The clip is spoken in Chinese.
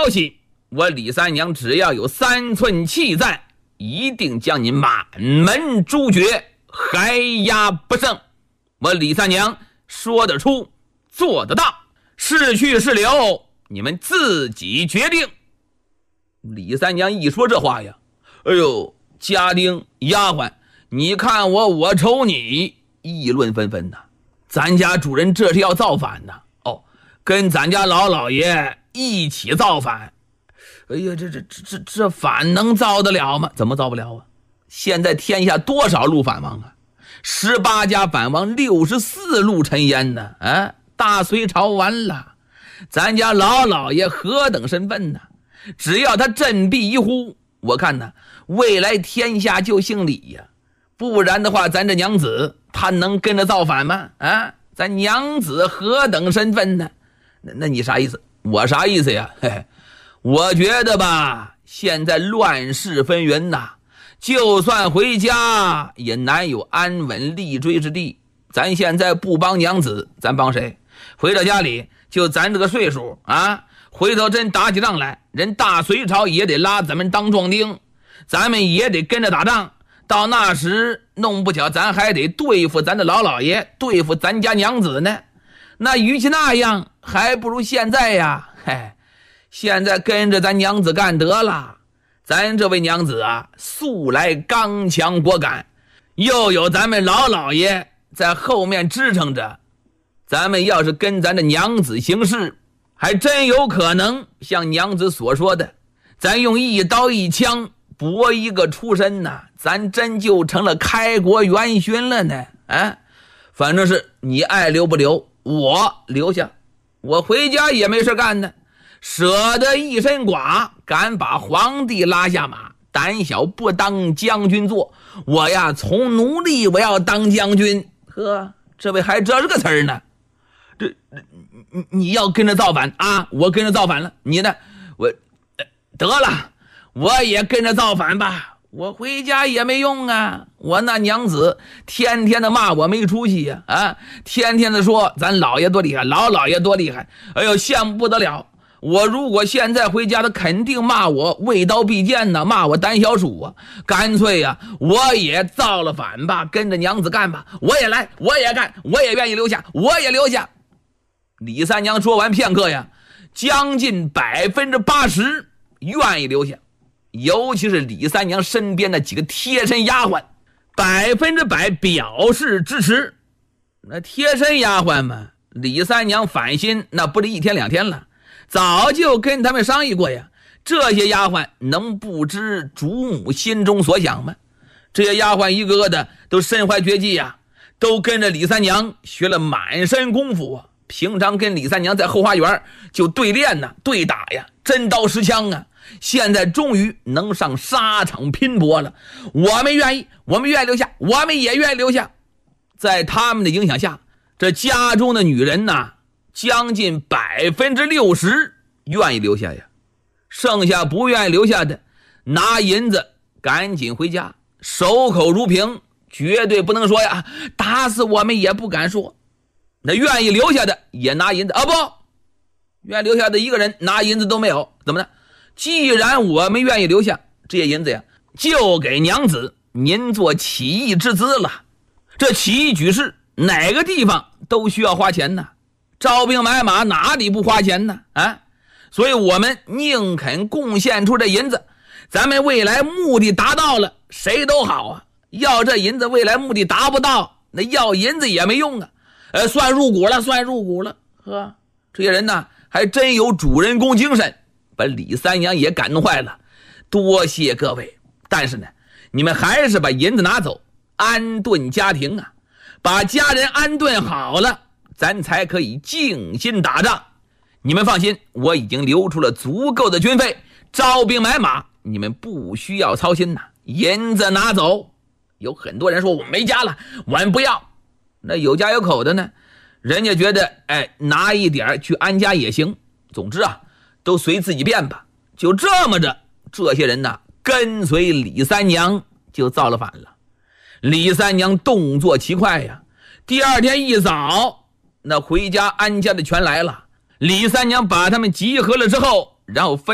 消息，我李三娘只要有3寸气在，一定将你满门诛绝，还押不胜。我李三娘说得出，做得到，是去是留，你们自己决定。李三娘一说这话呀，哎呦，家丁丫鬟你看我，我瞅你，议论纷纷呐。咱家主人这是要造反呐！哦，跟咱家老爷一起造反。哎呀，这反能造得了吗？怎么造不了啊？现在天下多少路反王啊？18家反王，64路尘烟呢。啊，大隋朝完了，咱家老爷何等身份呢？只要他振臂一呼，我看呢，未来天下就姓李呀。不然的话，咱这娘子她能跟着造反吗？啊，咱娘子何等身份呢？那你啥意思？我啥意思呀？嘿嘿，我觉得吧，现在乱世纷纭呐，就算回家也难有安稳立锥之地。咱现在不帮娘子，咱帮谁？回到家里，就咱这个岁数啊，回头真打起仗来，人大隋朝也得拉咱们当壮丁，咱们也得跟着打仗。到那时弄不巧咱还得对付咱的老爷，对付咱家娘子呢。那与其那样，还不如现在呀。嘿，现在跟着咱娘子干得了。咱这位娘子啊，素来刚强果敢，又有咱们老爷在后面支撑着，咱们要是跟咱的娘子行事，还真有可能像娘子所说的，咱用一刀一枪搏一个出身呐，咱真就成了开国元勋了呢。啊，反正是你爱留不留，我留下，我回家也没事干呢。舍得一身剐，敢把皇帝拉下马，胆小不当将军做。我呀，从奴隶我要当将军。呵，这位还知道这个词儿呢。你要跟着造反啊？我跟着造反了，你呢？我得了，我也跟着造反吧。我回家也没用啊，我那娘子天天的骂我没出息呀，啊，天天的说咱老爷多厉害，老爷多厉害，哎呦，羡慕不得了。我如果现在回家，他肯定骂我畏刀必剑呢，骂我胆小鼠啊。干脆呀，我也造了反吧，跟着娘子干吧。我也来，我也干，我也愿意留下，我也留下。李三娘说完片刻呀，将近80%愿意留下，尤其是李三娘身边的几个贴身丫鬟，100%表示支持。那贴身丫鬟嘛，李三娘反心那不是1天2天了，早就跟他们商议过呀。这些丫鬟能不知主母心中所想吗？这些丫鬟一个个的都身怀绝技呀，都跟着李三娘学了满身功夫啊。平常跟李三娘在后花园就对练呐，对打呀，真刀实枪啊。现在终于能上沙场拼搏了。我们愿意留下，我们也愿意留下。在他们的影响下，这家中的女人呐，将近60%愿意留下呀。剩下不愿意留下的，拿银子赶紧回家，守口如瓶，绝对不能说呀，打死我们也不敢说。那愿意留下的也拿银子啊，不愿意留下的一个人拿银子都没有。怎么呢？既然我们愿意留下，这些银子呀，就给娘子您做起义之资了。这起义举事哪个地方都需要花钱呢，招兵买马哪里不花钱呢？啊，所以我们宁肯贡献出这银子，咱们未来目的达到了，谁都好啊。要这银子未来目的达不到，那要银子也没用啊。算入股了。呵，这些人呢，还真有主人公精神，把李三娘也感动坏了。多谢各位，但是呢，你们还是把银子拿走，安顿家庭啊，把家人安顿好了，咱才可以静心打仗。你们放心，我已经留出了足够的军费，招兵买马，你们不需要操心呐。银子拿走。有很多人说我没家了，我们不要。那有家有口的呢，人家觉得拿一点去安家也行。总之啊，都随自己便吧。就这么着，这些人呢，跟随李三娘就造了反了。李三娘动作奇快呀，第二天一早，那回家安家的全来了。李三娘把他们集合了之后，然后分